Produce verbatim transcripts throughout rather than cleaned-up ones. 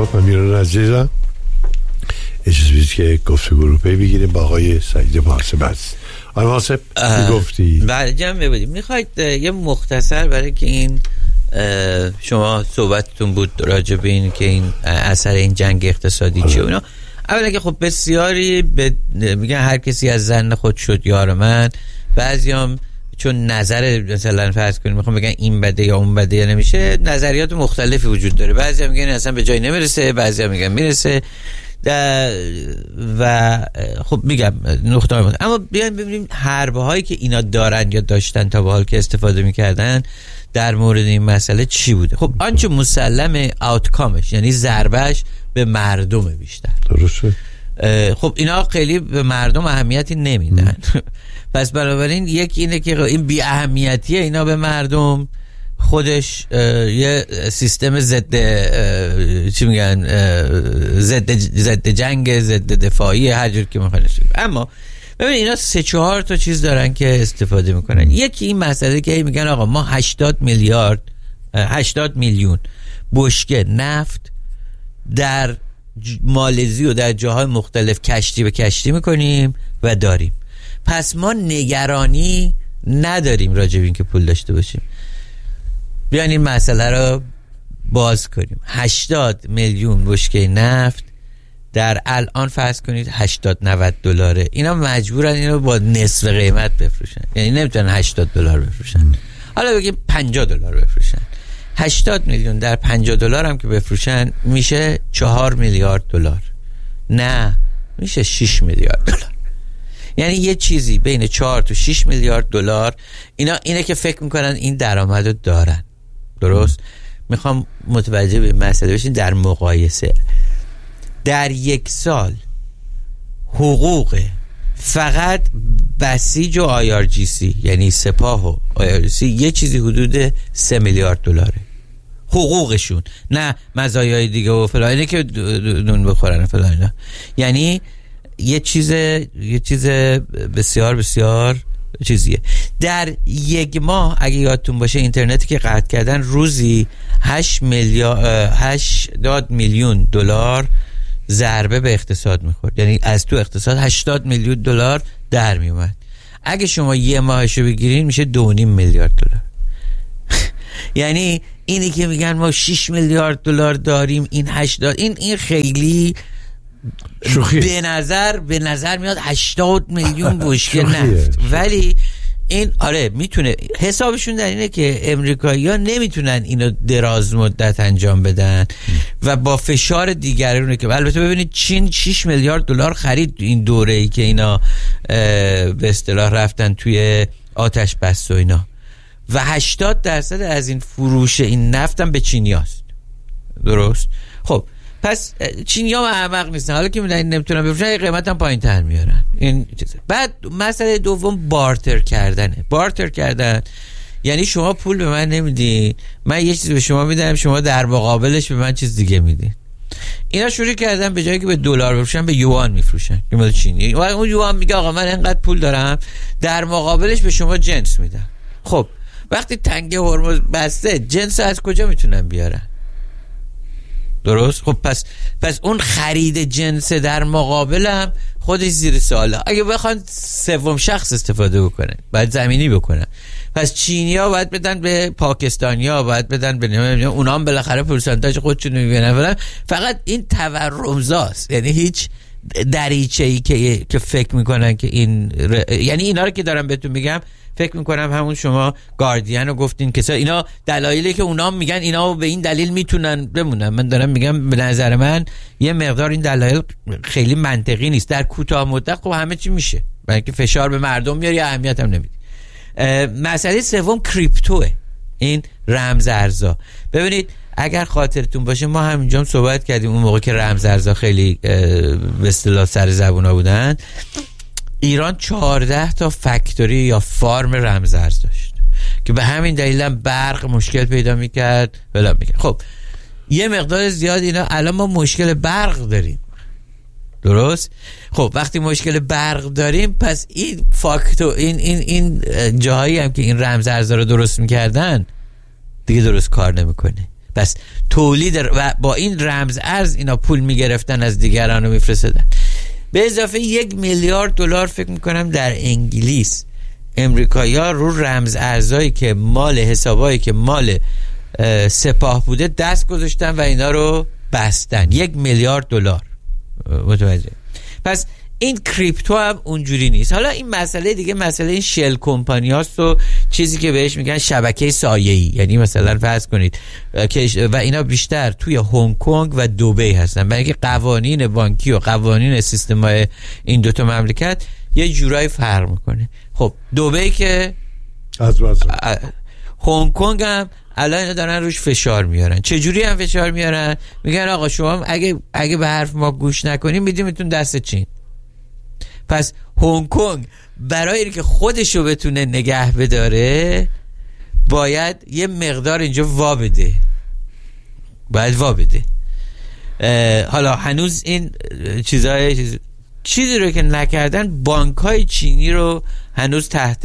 سلام امیران عزیزم، اجازه بدید که گفتگو رو پی بگیریم با آقای سعید محاسب است. آقای محاسب گفتی بله جمع ببینیم، میخواید یه مختصر برای که این شما صحبتتون بود راجع به این که این اثر این جنگ اقتصادی چیه اینا. اولا که خب بسیاری به میگن هر کسی از زن خود شد یار من، بعضیام چون نظر مثلا فرض کنیم میخوام بگن این بده یا اون بده یا نمیشه، نظریات مختلفی وجود داره. بعضیا میگن اصلا به جای نمیرسه، بعضیا میگن میرسه و خب میگم نقطه. اما بیایم ببینیم حربه هایی که اینا دارن یا داشتن تا به حال که استفاده میکردن در مورد این مسئله چی بوده. خب آنچه مسلمه آوتکامش یعنی ضربهش به مردم بیشتر. درسته. خب اینا خیلی به مردم اهمیتی نمیدن. پس بنابراین یکی اینه که این بی اهمیتیه اینا به مردم، خودش یه سیستم ضد چی میگن ضد ضد جنگ، ضد دفاعی، هر جور که میخوان. اما ببین اینا سه چهار تا چیز دارن که استفاده میکنن. یکی این مسئله که میگن آقا ما هشتاد میلیارد هشتاد میلیون بشکه نفت در مالزی و در جاهای مختلف کشتی به کشتی میکنیم و داریم، پس ما نگرانی نداریم راجع به این که پول داشته باشیم. بیان این مسئله رو باز کنیم. هشتاد میلیون بشکه نفت در الان فرض کنید هشتاد نود دلاره، اینا مجبورن اینو با نصف قیمت بفروشن، یعنی نمیتونن هشتاد دلار بفروشن. حالا بگیم پنجاه دلار بفروشن، هشتاد میلیون در پنجاه دلار هم که بفروشن میشه چهار میلیارد دلار، نه میشه شش میلیارد دلار. یعنی یه چیزی بین چهار تا شش میلیارد دلار اینا اینه که فکر میکنن این درآمدو دارن. درست؟ میخوام متوجه به مسئله بشین. در مقایسه در یک سال حقوق فقط بسیج و آی آر جی سی یعنی سپاه و آی آر جی سی یه چیزی حدود سه میلیارد دلاره حقوقشون، نه مزایای دیگه و فلان، اینه که نون بخورن فلان اینا. یعنی یه چیز یه چیز بسیار بسیار چیزیه. در یک ماه اگه یادتون باشه اینترنتی که قطع کردن روزی هشت میلیارد هشتاد میلیون دلار ضربه به اقتصاد میخورد، یعنی از تو اقتصاد هشتاد میلیون دلار در میومد. اگه شما یه ماهشو بگیرین میشه دو و نیم میلیارد دلار. یعنی اینی که میگن ما شش میلیارد دلار داریم، این هشتاد این این خیلی شوخیه. به نظر به نظر میاد هشتاد میلیون بشکه نفت، ولی این آره میتونه حسابشون در اینه که امریکایی‌ها نمیتونن اینو دراز مدت انجام بدن و با فشار دیگرونه که البته ببینید چین شش میلیارد دلار خرید این دوره‌ای که اینا به اصطلاح رفتن توی آتش بس و اینا، و هشتاد درصد از این فروش این نفت هم به چینیاست. درست؟ خب پس چینی‌ها احمق نیستن، حالا که میدونن نمیتونن بفروشن قیمت هم پایین تر میارن. این چیزه. بعد مسئله دوم بارتر کردنه. بارتر کردن یعنی شما پول به من نمیدین، من یه چیز به شما میدم، شما در مقابلش به من چیز دیگه میدین. اینا شروع کردن به جایی که به دلار بفروشن به یوان میفروشن. که مال چینی و اون یوان میگه آقا من اینقدر پول دارم، در مقابلش به شما جنس میدم. خب وقتی تنگه هرمز بسته، جنس از کجا میتونن بیارن؟ درست؟ خب پس پس اون خرید جنس در مقابلم خودش زیر سواله. اگه بخوان سوم شخص استفاده بکنن باید زمینی بکنن، پس چینی‌ها باید بدن به پاکستانی‌ها، باید بدن به نمیدونم اونا هم بالاخره پرسنتاژ خودشون میبینن. فقط این تورمزاست، یعنی هیچ دریچه‌ای که که فکر میکنن که این ر... یعنی اینا رو که دارم بهتون میگم فکر میکنم همون شما گاردین رو گفتین که اینا دلایلی که اونا میگن اینا به این دلیل میتونن بمونن. من دارم میگم به نظر من یه مقدار این دلایل خیلی منطقی نیست. در کوتاه مدت خب همه چی میشه، برای اینکه فشار به مردم میاری اهمیت هم نمیدی. مسئله سوم کریپتوه، این رمز ارزا. ببینید اگر خاطرتون باشه ما همینجا هم صحبت کردیم اون موقع که رمز ارزا خیلی به اصطلاح سر زبونا بودن. ایران چهارده تا فکتوری یا فارم رمز ارز داشت که به همین دلیل هم برق مشکل پیدا میکرد بلا میکرد. خب یه مقدار زیاد اینا الان ما مشکل برق داریم. درست؟ خب وقتی مشکل برق داریم پس این فاکتور این این این جاهایی هم که این رمز ارزا رو درست میکردن دیگه درست کار نمیکنه. پس تولید و با این رمز ارز اینا پول میگرفتن از دیگران و میفرستدن. به اضافه یک میلیارد دلار فکر میکنم در انگلیس امریکایی‌ها رو رمز ارزایی که مال حسابایی که مال سپاه بوده دست گذاشتن و اینا رو بستن. یک میلیارد دلار. متوجه؟ پس این کریپتو هم اونجوری نیست. حالا این مسئله دیگه مسئله این شل کمپانی هاست و چیزی که بهش میگن شبکه سایه‌ای. یعنی مثلا فرض کنید و اینا بیشتر توی هنگ کنگ و دبی هستن، برای اینکه قوانین بانکی و قوانین سیستم‌های این دوتا مملکت یه جورایی فرق میکنه. خب دبی که از واسه هنگ کنگ هم الان اینا دارن روش فشار میارن. چه جوری هم فشار میارن؟ میگن آقا شما اگه اگه به حرف ما گوش نکنیم میدیمتون دست چین. پس هنگ کنگ برای اینکه خودشو بتونه نگه بداره باید یه مقدار اینجا وا بده، باید وا بده. حالا هنوز این چیزای چیز... چیزی رو که نکردن، بانک‌های چینی رو هنوز تحت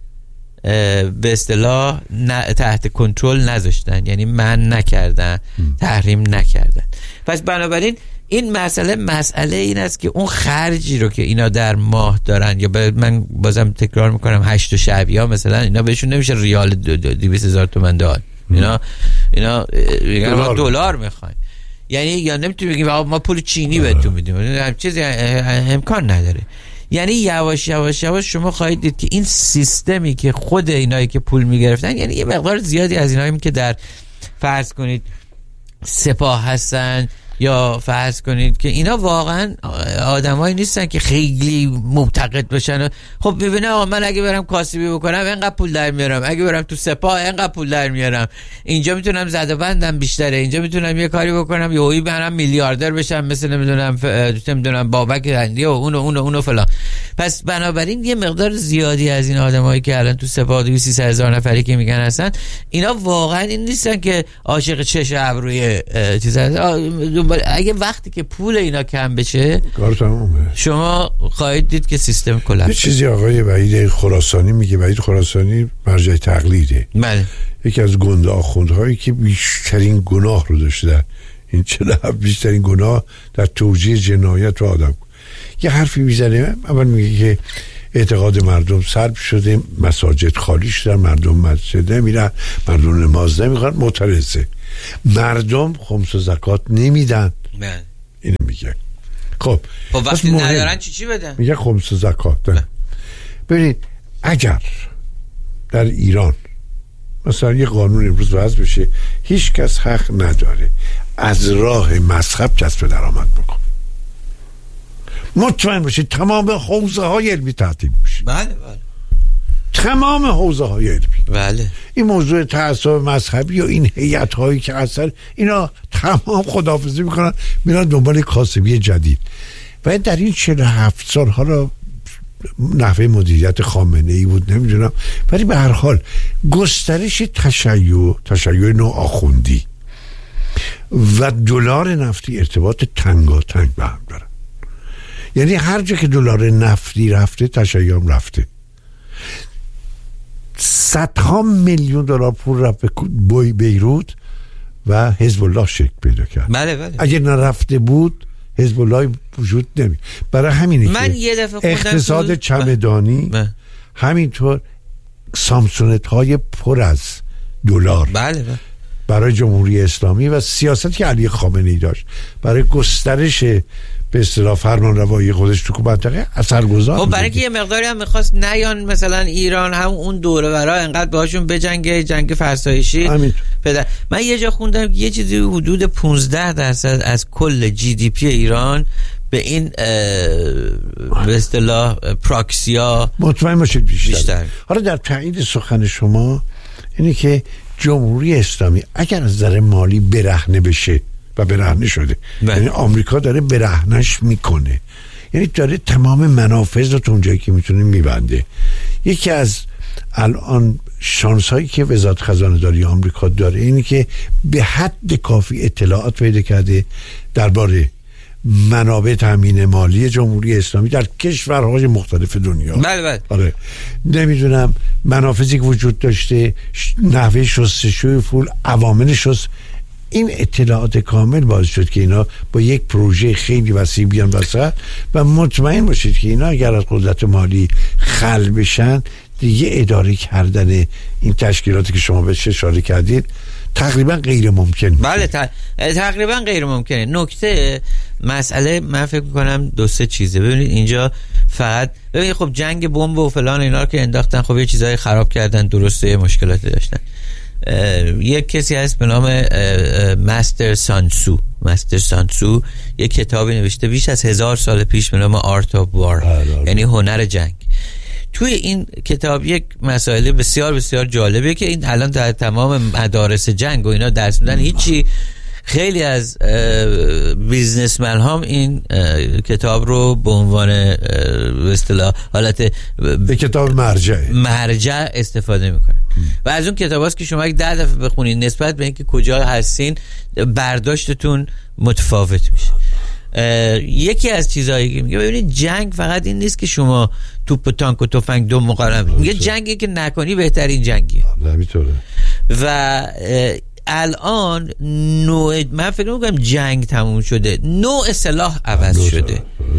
به اصطلاح تحت کنترل نذاشتن، یعنی من نکردن، تحریم نکردن. پس بنابراین این مسئله مسئله این است که اون خرجی رو که اینا در ماه دارن، یا من بازم تکرار میکنم هشت شعبی ها مثلا اینا بهشون نمیشه ریال دویست هزار تومن داد، اینا اینا اینا دلار میخواین، یعنی یا نمیتونیم بگیم ما پول چینی بهتون میدیم، هم چیزی امکان نداره. یعنی یواش یواش یواش شما خواهید دید که این سیستمی که خود اینایی که پول میگرفتن، یعنی یه مقدار زیادی از اینایی که در فرض کنید سپاه هستن یا فرض کنید که اینا واقعا آدمایی نیستن که خیلی معتقد باشن. خب ببینه آقا من اگه برم کاسبی بکنم اینقدر پول در میارم، اگه برم تو سپاه اینقدر پول در میارم، اینجا میتونم زده بندم بیشتره، اینجا میتونم یه کاری بکنم یهویی برم میلیاردر بشم مثل نمیدونم نمیدونم بابک هندی و اون و اون و اون و فلان. پس بنابراین یه مقدار زیادی از این آدمایی که الان تو سپاه دویست هزار نفری که میگن هستن، اینا واقعا این نیستن که عاشق چش ابروی چیز هستن. اگه وقتی که پول اینا کم بشه کار تمومه، شما خواهید دید که سیستم کلاپس. یه چیزی آقای وحید خراسانی میگه، وحید خراسانی مرجع تقلیده، بله، یکی از گنده آخوندهایی که بیشترین گناه رو داشته، این چرا بیشترین گناه در توجیه جنایت و آدم. یه حرفی میزنه، اول میگه که اعتقاد مردم سلب شده، مساجد خالی شدن، مردم مسجد نمیرن، مردم نماز نمیخوان، معترضه، مردم خمس و زکات نمیدن. بله، اینو میگه. خب خب وقتی ندارن چی چی بدن؟ میگه خمس و زکات. ببینید اگر در ایران مثلا یه قانون امروز وضع بشه، هیچ کس حق نداره از راه مذهب کسب درآمد بکنه، مطمئن باشید تمام حوزه های علمی تعطیل میشه. بله بله، تمام حوزه های علمی. بله، این موضوع تعصب مذهبی و این هیئت هایی که اصلا اینا تمام خداحافظی میکنن، میرن دنبال کاسبی جدید. و در این چهل و هفت سال حالا نحوه مدیریت خامنه ای بود نمیدونم، ولی به هر حال گسترش تشیع تشیع نوع آخوندی و دلار نفتی ارتباط تنگاتنگ به هم دارن. یعنی هر جا که دلار نفتی رفته تشیع هم رفته. صدها میلیون دلار پول رفت به بیروت و حزب الله شکل پیدا کرد. بله بله. اگه نرفته بود حزب الله وجود نمی. برای همینه من که یه دفعه اقتصاد بود. چمدانی بله. همینطور سامسونت های پر از دلار بله بله. برای جمهوری اسلامی و سیاستی که علی خامنه ای داشت برای گسترش به اصطلاح فرمان روایی خودش تو منطقه اثرگذار. خب برای که یه مقداری هم میخواست نیان مثلا ایران هم اون دوره برای انقدر باهاشون بجنگه، جنگ فرسایشی پدر. من یه جا خوندم یه چیزی حدود پانزده درصد از کل جی دی پی ایران به این به اصطلاح پراکسیا مطمئن باشید بیشتر. بیشتر. حالا در تایید سخن شما اینه که جمهوری اسلامی اگر از نظر مالی برهنه بشه و برهنه شده، یعنی آمریکا داره برهنش میکنه، یعنی داره تمام منافذ رو تا اونجایی که میتونه میبنده. یکی از الان شانس هایی که وزارت خزانه داری آمریکا داره اینه که به حد کافی اطلاعات پیدا کرده درباره منابع تامین مالی جمهوری اسلامی در کشورهای مختلف دنیا. بله بله. آره. نمیدونم منافذی که وجود داشته، نحوه شستشوی پول، عوامل شست، این اطلاعات کامل باعث شد که اینا با یک پروژه خیلی وسیع بیان وسط و مطمئن باشید که اینا اگر از قدرت مالی خل بشن دیگه اداره کردن این تشکیلاتی که شما بهش اشاره کردید تقریبا غیر ممکن. بله ت... تقریبا غیر ممکنه. نکته مسئله من فکر میکنم دو سه چیزه. ببینید اینجا فقط ببینید خب جنگ بمب و فلان اینا رو که انداختن خب یه چیزای خراب کردن، درسته، مشکلاتی داشتن. یک کسی هست به نام مستر سانسو مستر سانسو یک کتابی نوشته بیش از هزار سال پیش به نام آرت آف وار، یعنی هنر جنگ. توی این کتاب یک مسائل بسیار بسیار جالبه که این الان در تمام مدارس جنگ و اینا درس میدن. هیچی خیلی از بیزنسمن هم این کتاب رو به عنوان به اصطلاح حالت به کتاب مرجع مرجع استفاده میکنن و از اون کتاب هاست که شما یک ده دفعه بخونید نسبت به اینکه کجا هستین برداشتتون متفاوت میشه. یکی از چیزایی که میگه ببینید جنگ فقط این نیست که شما توپ و تانک و تفنگ دو مقارن میگه جنگی که نکنی بهترین جنگیه. همینطوره. و الان نوع من فکر میکنم جنگ تموم شده، نوع سلاح عوض شده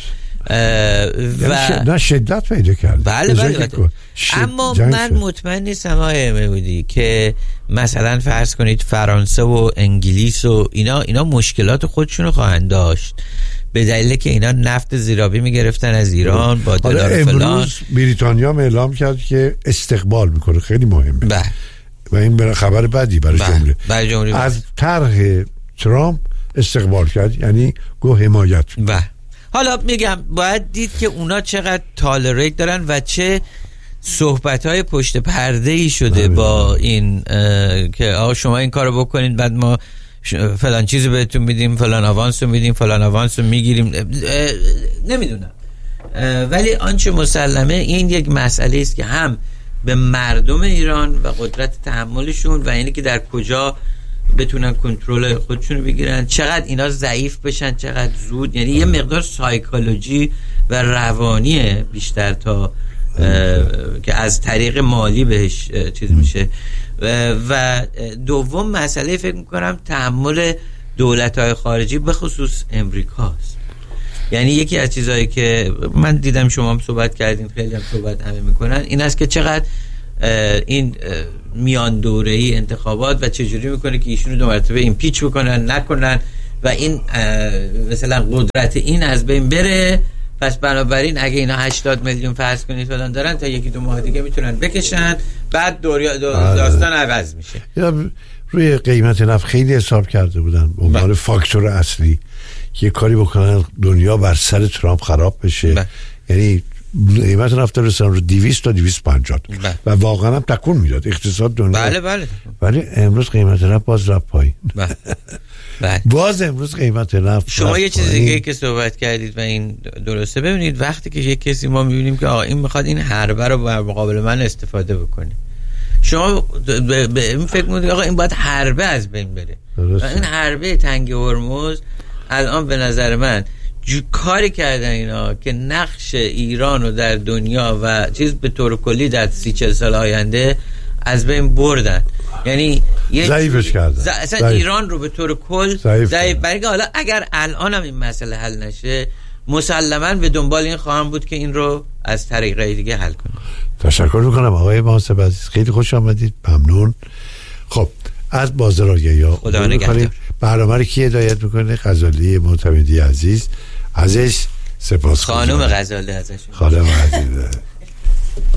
و نه شدت پیدا کرد. بله بله, بله. اما من مطمئن نیستم آقای مودودی که مثلا فرض کنید فرانسه و انگلیس و اینا اینا مشکلات خودشونو خواهند داشت به دلیل که اینا نفت زیرابی میگرفتن از ایران با دلار فلان. امروز بریتانیا هم اعلام کرد که استقبال میکنه، خیلی مهمه. بله. و این برای خبر بدی برای جمهوری. برای جمهوری از طرح ترامپ استقبال کرد، یعنی گو حمایت. بله. حالا میگم باید دید که اونا چقدر تالریت دارن و چه صحبت‌های پشت پرده‌ای شده با این که آقا شما این کارو بکنید بعد ما فلان چیزی بهتون میدیم، فلان آوانس رو میدیم، فلان آوانس رو میگیریم. نمیدونم، ولی آنچه مسلمه این یک مسئله است که هم به مردم ایران و قدرت تحملشون و اینی که در کجا بتونن کنترل خودشونو بگیرن، چقدر اینا ضعیف بشن چقدر زود، یعنی یه مقدار سایکولوژی و روانیه بیشتر تا که از طریق مالی بهش چیز میشه. و دوم مسئله فکر میکنم تحمل دولت‌های خارجی به خصوص امریکاست. یعنی یکی از چیزایی که من دیدم شما هم صحبت کردین، خیلی هم صحبت همه میکنن، این است که چقدر این میان دوره‌ای انتخابات و چجوری میکنه که ایشونو دو مرتبه ایمپیچ بکنن نکنن و این مثلا قدرت این از بین بره. پس بنابراین اگه اینا هشتاد میلیون فرض کنید فلان دارن تا یکی دو ماه دیگه میتونن بکشن، بعد دوریا دو داستان عوض میشه. یا روی قیمت نفت خیلی حساب کرده بودن به عنوان فاکتور اصلی که یه کاری بکنن دنیا بر سر ترامپ خراب بشه. با. یعنی قیمت نفت رسیدن رو دویست تا دویست و پنجاه و واقعا هم تکون میداد اقتصاد دنیا. بله بله. ولی امروز قیمت نفت باز رفت پایین. بله. بله. باز امروز قیمت نفت شما یه چیز دیگه که صحبت کردید و این درسته. ببینید وقتی که یک کسی ما میبینیم که آقا این میخواد این حربه رو بر مقابل من استفاده بکنه، شما به این فکر میکنید آقا این باید حربه از بین بره. و این حربه تنگ هرمز الان به نظر من جو کاری کردن اینا که نقش ایران رو در دنیا و چیز به طور کلی در سی چل سال آینده از بین بردن. یعنی ضعیفش کردن. ز... اصلا زعیف. ایران رو به طور کل ضعیف. برای حالا اگر الان هم این مسئله حل نشه مسلماً به دنبال این خواهم بود که این رو از طریقای دیگه حل کنیم. تشکر میکنم آقای محاسب عزیز، خیلی خوش آمدید، ممنون. خب از بازارگاهی ها خدا نگهدار. برنامه رو کی هدایت میکنه؟ غزالی معتمدی عزیز، ازش سپاسگزارم. خانم غزالی ازش. خانم عزیز